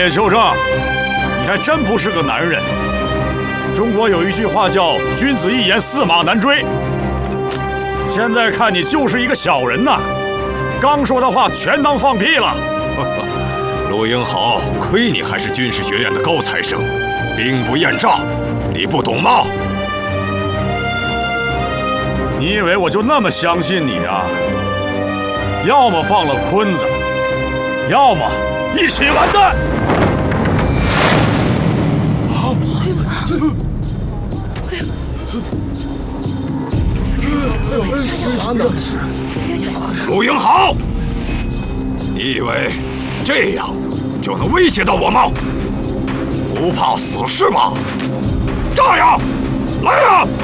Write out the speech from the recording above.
叶秋生，你还真不是个男人。中国有一句话叫“君子一言，驷马难追”。现在看你就是一个小人呐，刚说的话全当放屁了。 陆英豪，亏你还是军事学院的高材生，兵不厌诈，你不懂吗？ 你以为我就那么相信你啊？要么放了坤子，要么一起完蛋！ 陆英豪，你以为这样就能威胁到我吗？不怕死是吧？炸呀！来呀！